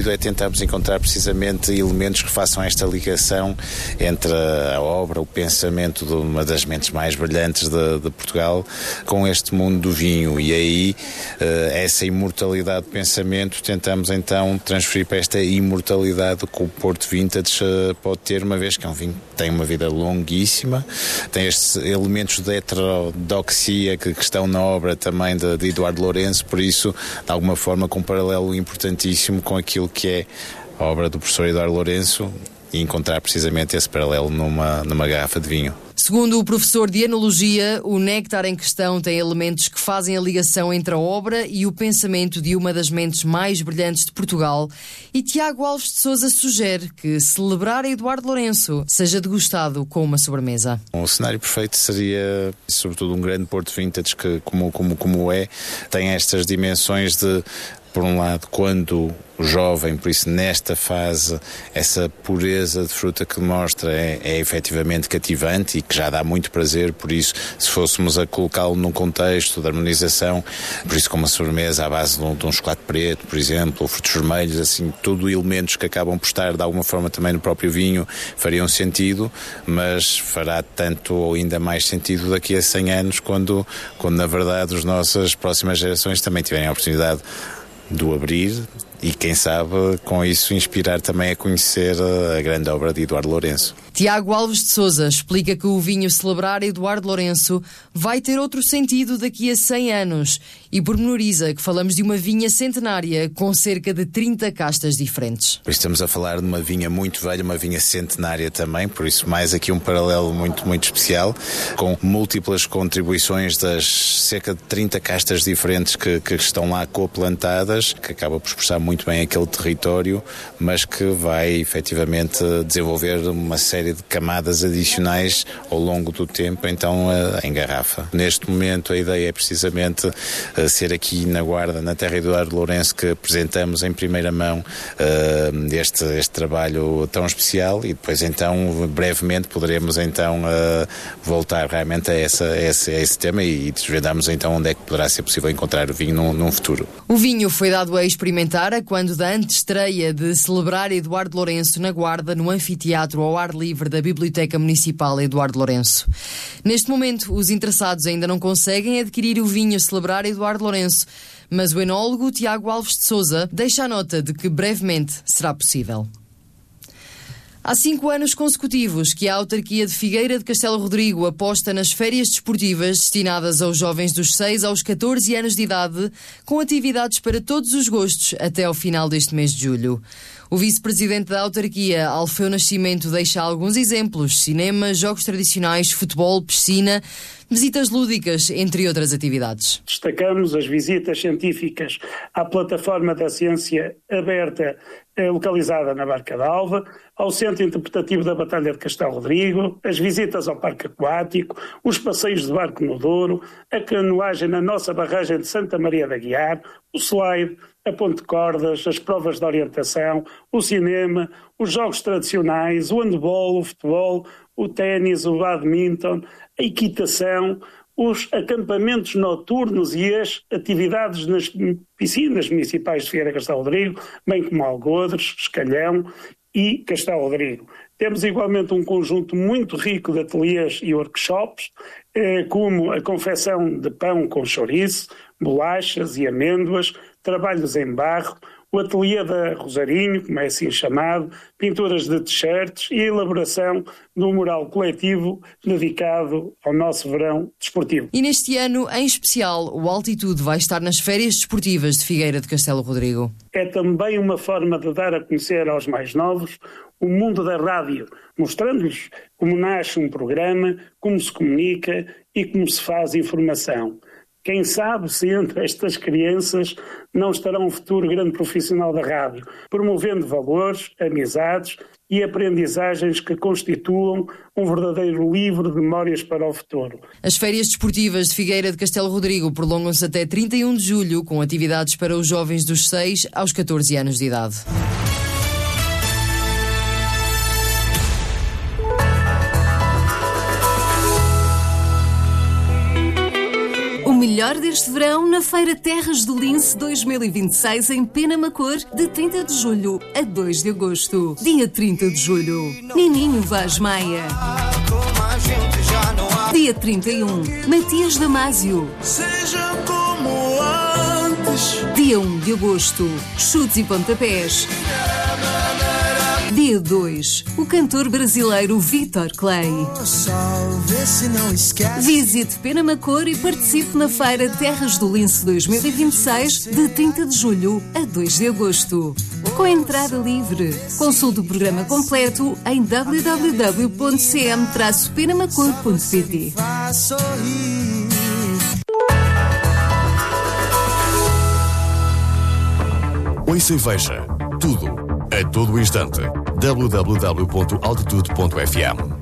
É tentarmos encontrar precisamente elementos que façam esta ligação entre a obra, o pensamento de uma das mentes mais brilhantes de Portugal com este mundo do vinho, e aí essa imortalidade de pensamento tentamos então transferir para esta imortalidade que o Porto Vintage pode ter, uma vez que é um vinho que tem uma vida longuíssima, tem estes elementos de heterodoxia que estão na obra também de Eduardo Lourenço, por isso de alguma forma com um paralelo importantíssimo com aquilo que é a obra do professor Eduardo Lourenço, e encontrar precisamente esse paralelo numa garrafa de vinho. Segundo o professor de Enologia, o néctar em questão tem elementos que fazem a ligação entre a obra e o pensamento de uma das mentes mais brilhantes de Portugal, e Tiago Alves de Sousa sugere que celebrar Eduardo Lourenço seja degustado com uma sobremesa. O cenário perfeito seria, sobretudo, um grande Porto Vintage que, como é, tem estas dimensões de, por um lado, quando o jovem, por isso nesta fase, essa pureza de fruta que mostra é efetivamente cativante e que já dá muito prazer, por isso se fôssemos a colocá-lo num contexto de harmonização, por isso com uma sobremesa à base de um chocolate preto, por exemplo, ou frutos vermelhos, assim, tudo elementos que acabam por estar de alguma forma também no próprio vinho, fariam sentido, mas fará tanto ou ainda mais sentido daqui a 100 anos, quando na verdade as nossas próximas gerações também tiverem a oportunidade de o abrir e, quem sabe, com isso inspirar também a conhecer a grande obra de Eduardo Lourenço. Tiago Alves de Sousa explica que o vinho celebrar Eduardo Lourenço vai ter outro sentido daqui a 100 anos e pormenoriza que falamos de uma vinha centenária com cerca de 30 castas diferentes. Estamos a falar de uma vinha muito velha, uma vinha centenária também, por isso mais aqui um paralelo muito, muito especial, com múltiplas contribuições das cerca de 30 castas diferentes que estão lá coplantadas, que acaba por expressar muito bem aquele território, mas que vai efetivamente desenvolver uma série de camadas adicionais ao longo do tempo, então em garrafa. Neste momento a ideia é precisamente ser aqui na Guarda, na terra de Eduardo Lourenço, que apresentamos em primeira mão este trabalho tão especial, e depois então brevemente poderemos então voltar realmente a esse tema e desvendarmos então onde é que poderá ser possível encontrar o vinho num futuro. O vinho foi dado a experimentar quando da antestreia de celebrar Eduardo Lourenço na Guarda, no anfiteatro ao ar livre da Biblioteca Municipal Eduardo Lourenço. Neste momento, os interessados ainda não conseguem adquirir o vinho celebrar Eduardo Lourenço, mas o enólogo Tiago Alves de Sousa deixa a nota de que brevemente será possível. Há 5 anos consecutivos que a autarquia de Figueira de Castelo Rodrigo aposta nas férias desportivas destinadas aos jovens dos 6 aos 14 anos de idade, com atividades para todos os gostos até ao final deste mês de julho. O vice-presidente da autarquia, Alfeu Nascimento, deixa alguns exemplos: cinema, jogos tradicionais, futebol, piscina, visitas lúdicas, entre outras atividades. Destacamos as visitas científicas à plataforma da ciência aberta localizada na Barca d'Alva, ao Centro Interpretativo da Batalha de Castelo Rodrigo, as visitas ao Parque Aquático, os passeios de barco no Douro, a canoagem na nossa barragem de Santa Maria da Guiar, o slide, a ponte de cordas, as provas de orientação, o cinema, os jogos tradicionais, o handball, o futebol, o ténis, o badminton, a equitação, os acampamentos noturnos e as atividades nas piscinas municipais de Figueira de Castelo Rodrigo, bem como Algodres, Escalhão e Castelo Rodrigo. Temos igualmente um conjunto muito rico de ateliês e workshops, como a confecção de pão com chouriço, bolachas e amêndoas, trabalhos em barro, o ateliê da Rosarinho, como é assim chamado, pinturas de t-shirts e a elaboração de um mural coletivo dedicado ao nosso verão desportivo. E neste ano, em especial, o Altitude vai estar nas férias desportivas de Figueira de Castelo Rodrigo. É também uma forma de dar a conhecer aos mais novos o mundo da rádio, mostrando-lhes como nasce um programa, como se comunica e como se faz informação. Quem sabe se entre estas crianças não estará um futuro grande profissional da rádio, promovendo valores, amizades e aprendizagens que constituam um verdadeiro livro de memórias para o futuro. As férias desportivas de Figueira de Castelo Rodrigo prolongam-se até 31 de julho, com atividades para os jovens dos 6 aos 14 anos de idade. O melhor deste verão na Feira Terras do Lince 2026 em Penamacor, de 30 de julho a 2 de agosto. Dia 30 de julho, Nininho Vaz Maia. Dia 31, Matias Damasio. Seja como antes. Dia 1 de agosto, Chutes e Pontapés. Dia 2, o cantor brasileiro Vitor Clay. Visite Penamacor e participe na Feira Terras do Lince 2026, de 30 de julho a 2 de agosto. Com entrada livre. Consulte o programa completo em www.cm-penamacor.pt. Ouça e veja tudo, a todo instante. www.altitude.fm